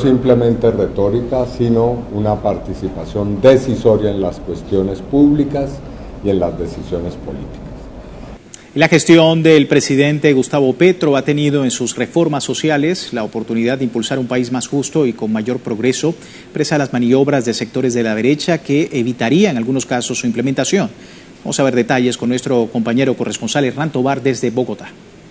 simplemente retórica, sino una participación decisoria en las cuestiones públicas y en las decisiones políticas. La gestión del presidente Gustavo Petro ha tenido en sus reformas sociales la oportunidad de impulsar un país más justo y con mayor progreso, presa a las maniobras de sectores de la derecha que evitarían en algunos casos su implementación. Vamos a ver detalles con nuestro compañero corresponsal Hernán Tobar desde Bogotá.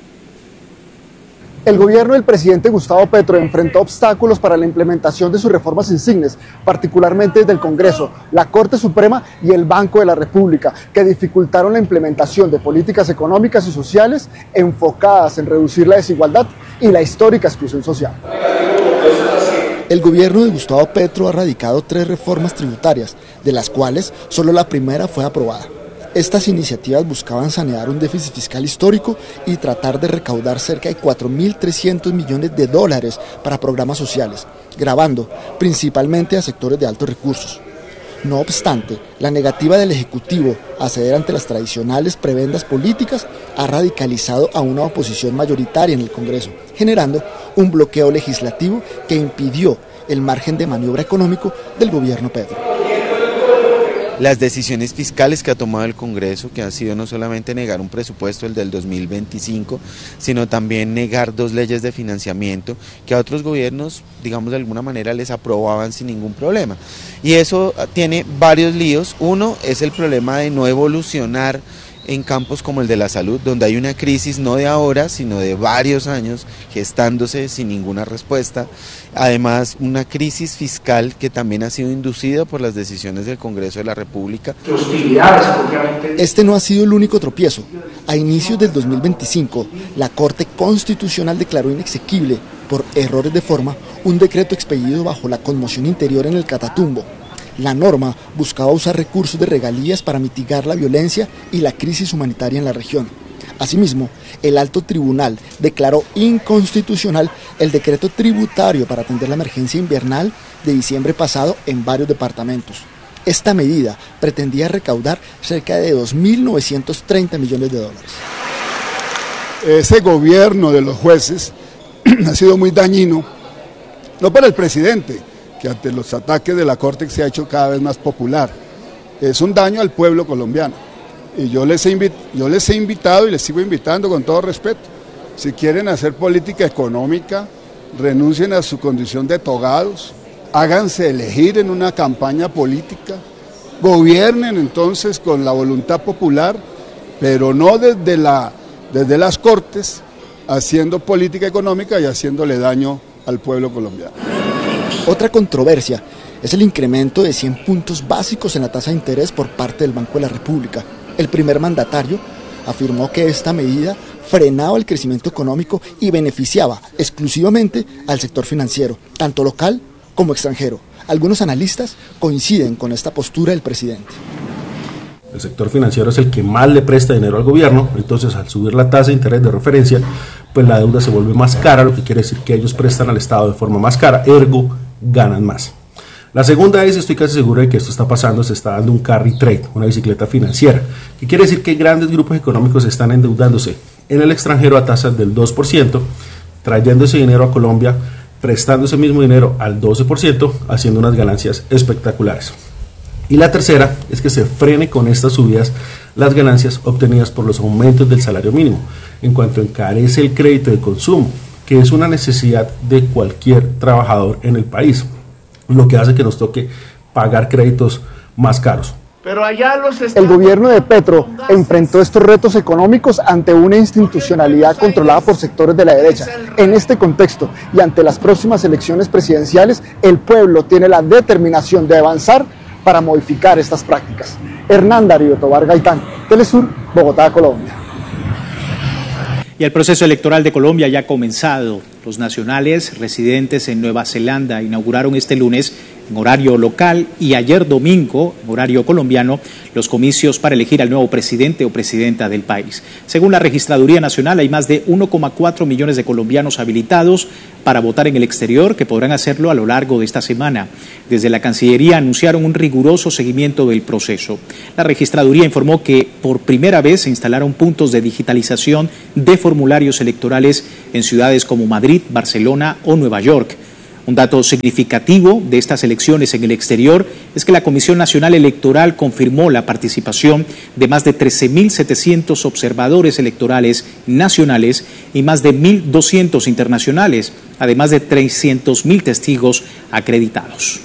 El gobierno del presidente Gustavo Petro enfrentó obstáculos para la implementación de sus reformas insignes, particularmente desde el Congreso, la Corte Suprema y el Banco de la República, que dificultaron la implementación de políticas económicas y sociales enfocadas en reducir la desigualdad y la histórica exclusión social. El gobierno de Gustavo Petro ha radicado 3 reformas tributarias, de las cuales solo la primera fue aprobada. Estas iniciativas buscaban sanear un déficit fiscal histórico y tratar de recaudar cerca de 4.300 millones de dólares para programas sociales, gravando principalmente a sectores de altos recursos. No obstante, la negativa del Ejecutivo a ceder ante las tradicionales prebendas políticas ha radicalizado a una oposición mayoritaria en el Congreso, generando un bloqueo legislativo que impidió el margen de maniobra económico del gobierno Petro. Las decisiones fiscales que ha tomado el Congreso, que ha sido no solamente negar un presupuesto, el del 2025, sino también negar 2 leyes de financiamiento que a otros gobiernos, digamos de alguna manera, les aprobaban sin ningún problema. Y eso tiene varios líos. Uno es el problema de no evolucionar en campos como el de la salud, donde hay una crisis no de ahora, sino de varios años, gestándose sin ninguna respuesta. Además, una crisis fiscal que también ha sido inducida por las decisiones del Congreso de la República. Este no ha sido el único tropiezo. A inicios del 2025, la Corte Constitucional declaró inexequible, por errores de forma, un decreto expedido bajo la conmoción interior en el Catatumbo. La norma buscaba usar recursos de regalías para mitigar la violencia y la crisis humanitaria en la región. Asimismo, el alto tribunal declaró inconstitucional el decreto tributario para atender la emergencia invernal de diciembre pasado en varios departamentos. Esta medida pretendía recaudar cerca de 2.930 millones de dólares. Ese gobierno de los jueces ha sido muy dañino, no para el presidente, que ante los ataques de la Corte se ha hecho cada vez más popular. Es un daño al pueblo colombiano. Y yo les he invitado y les sigo invitando con todo respeto. Si quieren hacer política económica, renuncien a su condición de togados, háganse elegir en una campaña política, gobiernen entonces con la voluntad popular, pero no desde las Cortes, haciendo política económica y haciéndole daño al pueblo colombiano. Otra controversia es el incremento de 100 puntos básicos en la tasa de interés por parte del Banco de la República. El primer mandatario afirmó que esta medida frenaba el crecimiento económico y beneficiaba exclusivamente al sector financiero, tanto local como extranjero. Algunos analistas coinciden con esta postura del presidente. El sector financiero es el que más le presta dinero al gobierno, entonces al subir la tasa de interés de referencia, pues la deuda se vuelve más cara, lo que quiere decir que ellos prestan al Estado de forma más cara, ergo ganan más. La segunda es, estoy casi seguro de que esto está pasando, se está dando un carry trade, una bicicleta financiera, que quiere decir que grandes grupos económicos están endeudándose en el extranjero a tasas del 2%, trayendo ese dinero a Colombia, prestando ese mismo dinero al 12%, haciendo unas ganancias espectaculares. Y la tercera es que se frene con estas subidas las ganancias obtenidas por los aumentos del salario mínimo, en cuanto encarece el crédito de consumo, que es una necesidad de cualquier trabajador en el país, lo que hace que nos toque pagar créditos más caros. Pero allá el gobierno de Petro enfrentó estos retos económicos ante una institucionalidad controlada por sectores de la derecha. En este contexto y ante las próximas elecciones presidenciales, el pueblo tiene la determinación de avanzar para modificar estas prácticas. Hernán Darío Tobar Gaitán, Telesur, Bogotá, Colombia. Y el proceso electoral de Colombia ya ha comenzado. Los nacionales residentes en Nueva Zelanda inauguraron este lunes en horario local y ayer domingo en horario colombiano los comicios para elegir al nuevo presidente o presidenta del país. Según la Registraduría Nacional, hay más de 1,4 millones de colombianos habilitados para votar en el exterior que podrán hacerlo a lo largo de esta semana. Desde la Cancillería anunciaron un riguroso seguimiento del proceso. La Registraduría informó que por primera vez se instalaron puntos de digitalización de formularios electorales en ciudades como Madrid, Barcelona o Nueva York. Un dato significativo de estas elecciones en el exterior es que la Comisión Nacional Electoral confirmó la participación de más de 13.700 observadores electorales nacionales y más de 1.200 internacionales, además de 300.000 testigos acreditados.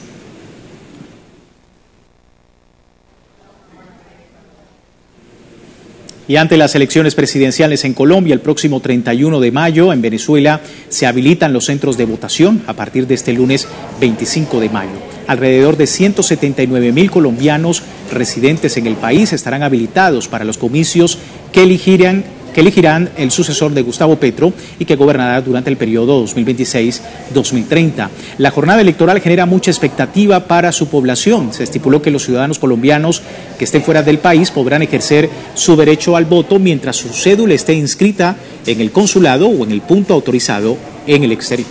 Y ante las elecciones presidenciales en Colombia, el próximo 31 de mayo, en Venezuela, se habilitan los centros de votación a partir de este lunes 25 de mayo. Alrededor de 179.000 colombianos residentes en el país estarán habilitados para los comicios que elegirán el sucesor de Gustavo Petro y que gobernará durante el periodo 2026-2030. La jornada electoral genera mucha expectativa para su población. Se estipuló que los ciudadanos colombianos que estén fuera del país podrán ejercer su derecho al voto mientras su cédula esté inscrita en el consulado o en el punto autorizado en el exterior.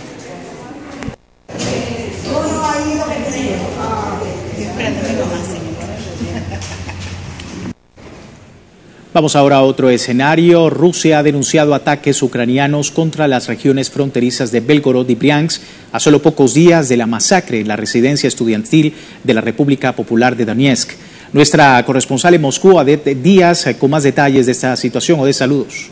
Vamos ahora a otro escenario. Rusia ha denunciado ataques ucranianos contra las regiones fronterizas de Belgorod y Briansk a solo pocos días de la masacre en la residencia estudiantil de la República Popular de Donetsk. Nuestra corresponsal en Moscú, Odette Díaz, con más detalles de esta situación. Odette, saludos.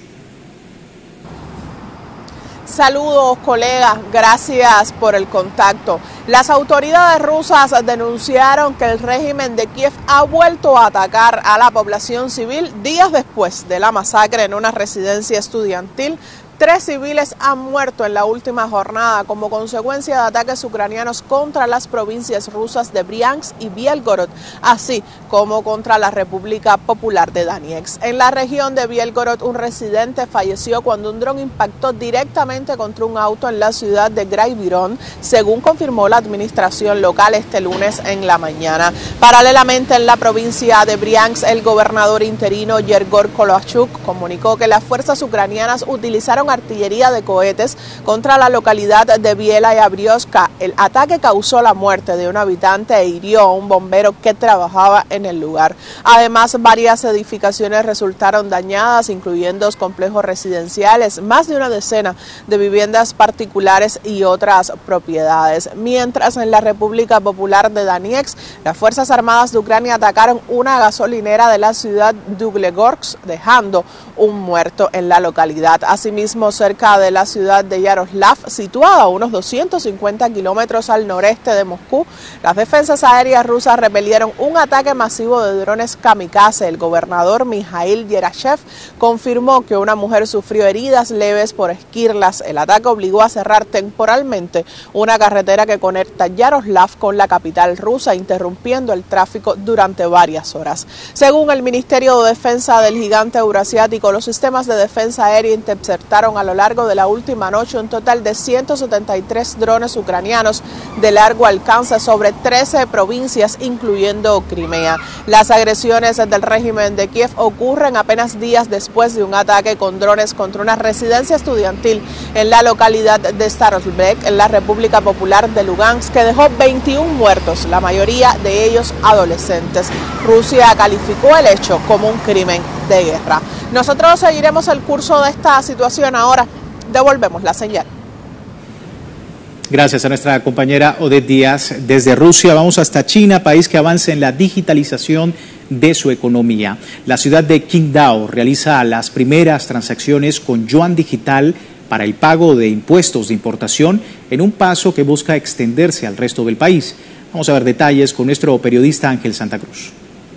Saludos, colegas, gracias por el contacto. Las autoridades rusas denunciaron que el régimen de Kiev ha vuelto a atacar a la población civil días después de la masacre en una residencia estudiantil. 3 civiles han muerto en la última jornada como consecuencia de ataques ucranianos contra las provincias rusas de Briansk y Bielgorod, así como contra la República Popular de Donetsk. En la región de Bielgorod, un residente falleció cuando un dron impactó directamente contra un auto en la ciudad de Graivirón, según confirmó la administración local este lunes en la mañana. Paralelamente, en la provincia de Briansk, el gobernador interino Yergor Kolachuk comunicó que las fuerzas ucranianas utilizaron artillería de cohetes contra la localidad de Biela y Abrioska. El ataque causó la muerte de un habitante e hirió a un bombero que trabajaba en el lugar. Además, varias edificaciones resultaron dañadas, incluyendo complejos residenciales, más de una decena de viviendas particulares y otras propiedades. Mientras, en la República Popular de Donetsk, las Fuerzas Armadas de Ucrania atacaron una gasolinera de la ciudad de Uglegorsk, dejando un muerto en la localidad. Asimismo, cerca de la ciudad de Yaroslav, situada a unos 250 kilómetros al noreste de Moscú, las defensas aéreas rusas repelieron un ataque masivo de drones kamikaze. El gobernador Mikhail Yerashev confirmó que una mujer sufrió heridas leves por esquirlas. El ataque obligó a cerrar temporalmente una carretera que conecta Yaroslav con la capital rusa, interrumpiendo el tráfico durante varias horas. Según el Ministerio de Defensa del gigante eurasiático, los sistemas de defensa aérea interceptaron a lo largo de la última noche un total de 173 drones ucranianos de largo alcance sobre 13 provincias, incluyendo Crimea. Las agresiones del régimen de Kiev ocurren apenas días después de un ataque con drones contra una residencia estudiantil en la localidad de Starosbek, en la República Popular de Lugansk, que dejó 21 muertos, la mayoría de ellos adolescentes. Rusia calificó el hecho como un crimen de guerra. Nosotros seguiremos el curso de esta situación. Ahora devolvemos la señal. Gracias a nuestra compañera Odette Díaz desde Rusia. Vamos hasta China, país que avanza en la digitalización de su economía. La ciudad de Qingdao realiza las primeras transacciones con yuan digital para el pago de impuestos de importación en un paso que busca extenderse al resto del país. Vamos a ver detalles con nuestro periodista Ángel Santa Cruz.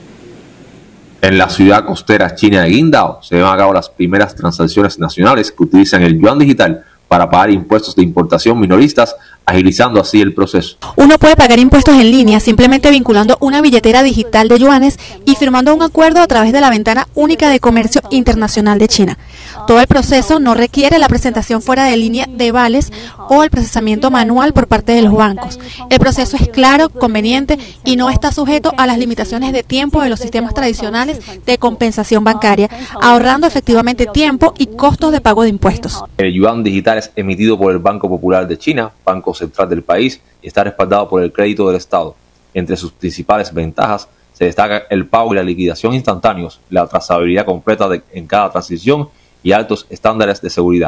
En la ciudad costera china de Qingdao se llevan a cabo las primeras transacciones nacionales que utilizan el yuan digital para pagar impuestos de importación minoristas, agilizando así el proceso. Uno puede pagar impuestos en línea simplemente vinculando una billetera digital de yuanes y firmando un acuerdo a través de la ventana única de comercio internacional de China. Todo el proceso no requiere la presentación fuera de línea de vales o el procesamiento manual por parte de los bancos. El proceso es claro, conveniente y no está sujeto a las limitaciones de tiempo de los sistemas tradicionales de compensación bancaria, ahorrando efectivamente tiempo y costos de pago de impuestos. El yuan digital es emitido por el Banco Popular de China, banco central del país, y está respaldado por el crédito del Estado. Entre sus principales ventajas se destaca el pago y la liquidación instantáneos, la trazabilidad completa en cada transición y altos estándares de seguridad.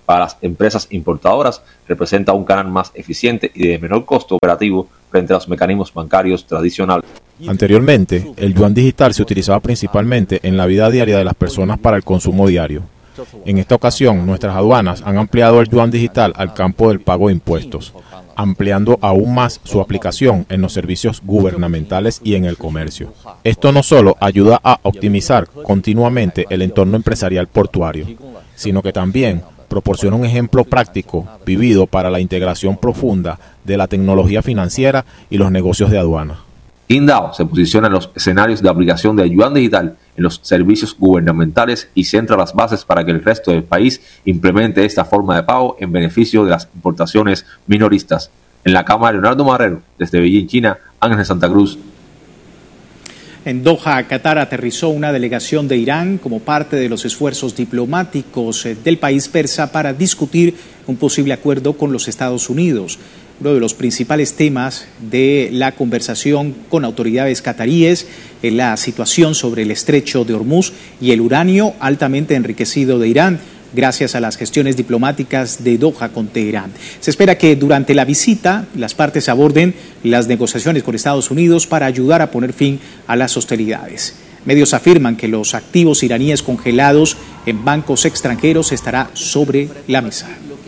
para las empresas importadoras representa un canal más eficiente y de menor costo operativo frente a los mecanismos bancarios tradicionales. Anteriormente, el yuan digital se utilizaba principalmente en la vida diaria de las personas para el consumo diario. En esta ocasión, nuestras aduanas han ampliado el yuan digital al campo del pago de impuestos, ampliando aún más su aplicación en los servicios gubernamentales y en el comercio. Esto no solo ayuda a optimizar continuamente el entorno empresarial portuario, sino que también proporciona un ejemplo práctico vivido para la integración profunda de la tecnología financiera y los negocios de aduana. Qingdao se posiciona en los escenarios de aplicación del yuan digital en los servicios gubernamentales y centra las bases para que el resto del país implemente esta forma de pago en beneficio de las importaciones minoristas. En la cámara, Leonardo Marrero, desde Beijing, China, Ángel Santa Cruz. En Doha, Qatar, aterrizó una delegación de Irán como parte de los esfuerzos diplomáticos del país persa para discutir un posible acuerdo con los Estados Unidos. Uno de los principales temas de la conversación con autoridades cataríes es la situación sobre el estrecho de Hormuz y el uranio altamente enriquecido de Irán, gracias a las gestiones diplomáticas de Doha con Teherán. Se espera que durante la visita las partes aborden las negociaciones con Estados Unidos para ayudar a poner fin a las hostilidades. Medios afirman que los activos iraníes congelados en bancos extranjeros estará sobre la mesa.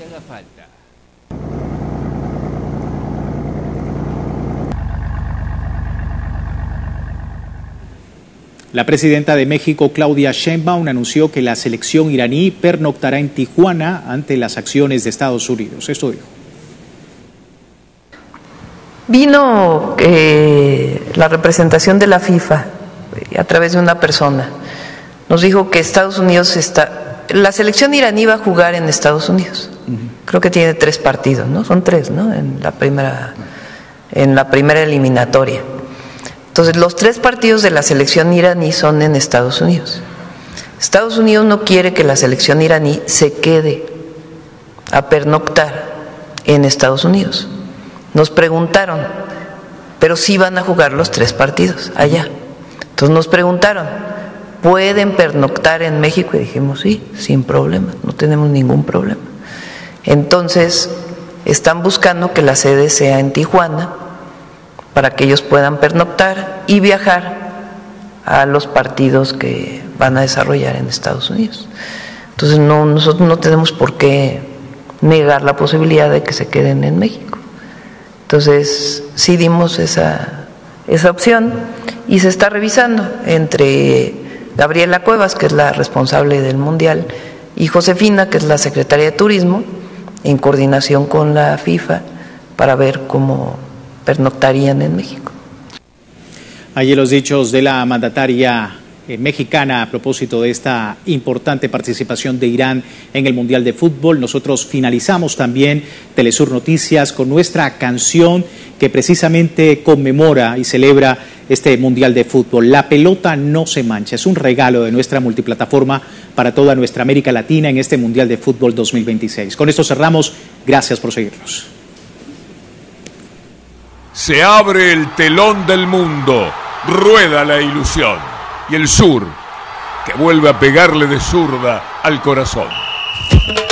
La presidenta de México, Claudia Sheinbaum, anunció que la selección iraní pernoctará en Tijuana ante las acciones de Estados Unidos. Esto dijo. Vino la representación de la FIFA a través de una persona. Nos dijo que Estados Unidos la selección iraní va a jugar en Estados Unidos. Creo que tiene 3 partidos, ¿no? Son 3, ¿no? En la primera eliminatoria. Entonces, los 3 partidos de la selección iraní son en Estados Unidos. Estados Unidos no quiere que la selección iraní se quede a pernoctar en Estados Unidos. Nos preguntaron, pero sí van a jugar los 3 partidos allá. Entonces nos preguntaron, ¿pueden pernoctar en México? Y dijimos, sí, sin problema, no tenemos ningún problema. Entonces, están buscando que la sede sea en Tijuana, para que ellos puedan pernoctar y viajar a los partidos que van a desarrollar en Estados Unidos. Entonces nosotros no tenemos por qué negar la posibilidad de que se queden en México. Entonces sí dimos esa opción y se está revisando entre Gabriela Cuevas, que es la responsable del Mundial, y Josefina, que es la secretaria de Turismo, en coordinación con la FIFA, para ver cómo pernoctarían en México. Allí los dichos de la mandataria mexicana a propósito de esta importante participación de Irán en el Mundial de Fútbol. Nosotros finalizamos también Telesur Noticias con nuestra canción que precisamente conmemora y celebra este Mundial de Fútbol. La pelota no se mancha. Es un regalo de nuestra multiplataforma para toda nuestra América Latina en este Mundial de Fútbol 2026. Con esto cerramos. Gracias por seguirnos. Se abre el telón del mundo, rueda la ilusión y el sur que vuelve a pegarle de zurda al corazón.